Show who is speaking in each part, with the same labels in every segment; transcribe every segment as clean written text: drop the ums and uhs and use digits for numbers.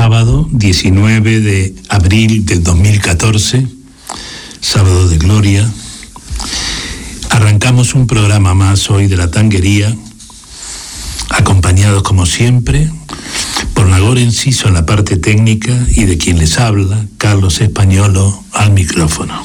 Speaker 1: Sábado 19 de abril del 2014, sábado de gloria. Arrancamos un programa más hoy de La Tanguería, acompañados como siempre por Nagore Enciso en la parte técnica y de quien les habla, Carlos Españolo, al micrófono.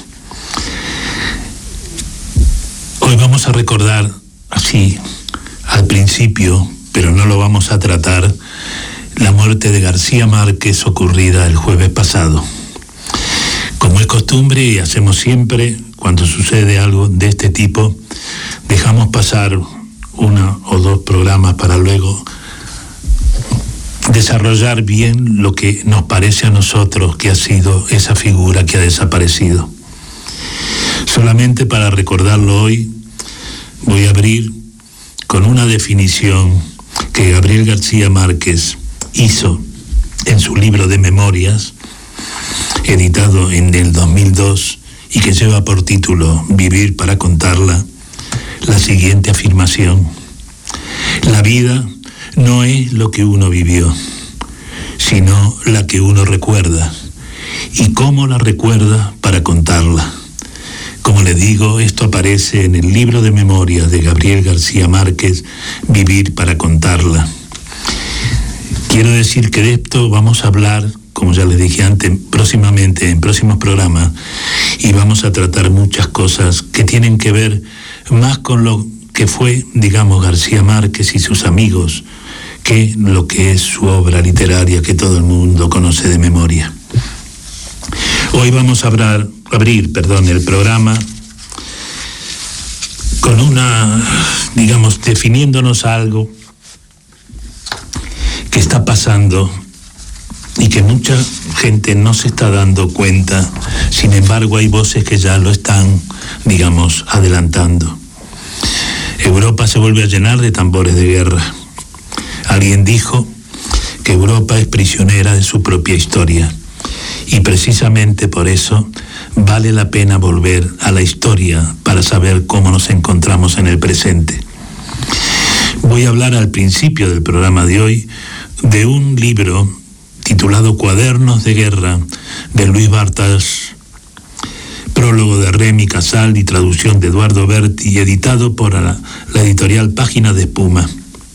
Speaker 1: Hoy vamos a recordar así al principio, pero no lo vamos a tratar, la muerte de García Márquez ocurrida el jueves pasado. Como es costumbre y hacemos siempre, cuando sucede algo de este tipo, dejamos pasar uno o dos programas para luego desarrollar bien lo que nos parece a nosotros que ha sido esa figura que ha desaparecido. Solamente para recordarlo hoy, voy a abrir con una definición que Gabriel García Márquez hizo en su libro de memorias, editado en el 2002 y que lleva por título Vivir para contarla, la siguiente afirmación: la vida no es lo que uno vivió, sino la que uno recuerda, y cómo la recuerda para contarla. Como le digo, esto aparece en el libro de memorias de Gabriel García Márquez, Vivir para contarla. Quiero decir que de esto vamos a hablar, como ya les dije antes, próximamente, en próximos programas, y vamos a tratar muchas cosas que tienen que ver más con lo que fue, digamos, García Márquez y sus amigos, que lo que es su obra literaria que todo el mundo conoce de memoria. Hoy vamos a abrir el programa con digamos, definiéndonos algo que está pasando y que mucha gente no se está dando cuenta. Sin embargo, hay voces que ya lo están, digamos, adelantando. Europa se vuelve a llenar de tambores de guerra. Alguien dijo que Europa es prisionera de su propia historia, y precisamente por eso vale la pena volver a la historia para saber cómo nos encontramos en el presente. Voy a hablar al principio del programa de hoy de un libro titulado Cuadernos de Guerra, de Luis Bartas, prólogo de Remy Casal y traducción de Eduardo Berti, editado por la editorial Páginas de Espuma.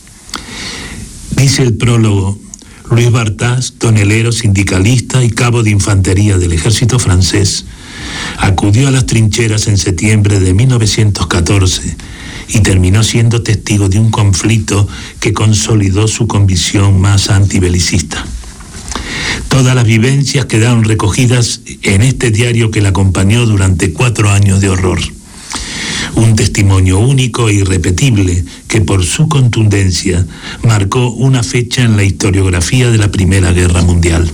Speaker 1: Dice el prólogo: Luis Bartas, tonelero, sindicalista y cabo de infantería del ejército francés, acudió a las trincheras en septiembre de 1914 y terminó siendo testigo de un conflicto que consolidó su convicción más antibelicista. Todas las vivencias quedaron recogidas en este diario que la acompañó durante 4 años de horror. Un testimonio único e irrepetible que por su contundencia marcó una fecha en la historiografía de la Primera Guerra Mundial.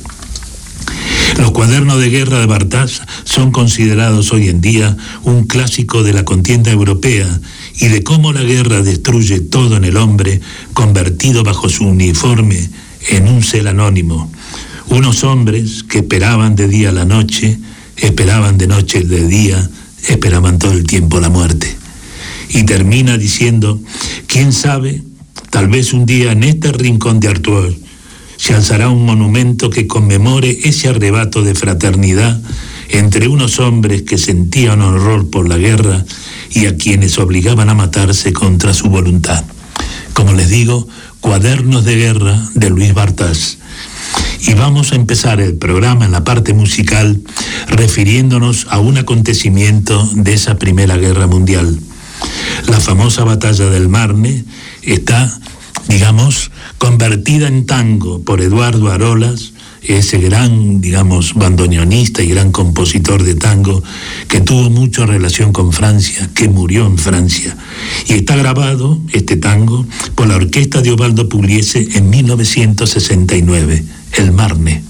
Speaker 1: Los cuadernos de guerra de Bartas son considerados hoy en día un clásico de la contienda europea y de cómo la guerra destruye todo en el hombre, convertido bajo su uniforme en un ser anónimo. Unos hombres que esperaban de día la noche, esperaban de noche de día, esperaban todo el tiempo la muerte. Y termina diciendo: quién sabe, tal vez un día en este rincón de Artois se alzará un monumento que conmemore ese arrebato de fraternidad entre unos hombres que sentían horror por la guerra y a quienes obligaban a matarse contra su voluntad. Como les digo, Cuadernos de Guerra de Luis Bartas. Y vamos a empezar el programa en la parte musical refiriéndonos a un acontecimiento de esa Primera Guerra Mundial. La famosa batalla del Marne está, digamos, convertida en tango por Eduardo Arolas, ese gran, digamos, bandoneonista y gran compositor de tango que tuvo mucha relación con Francia, que murió en Francia. Y está grabado, este tango, por la orquesta de Osvaldo Pugliese en 1969, El Marne.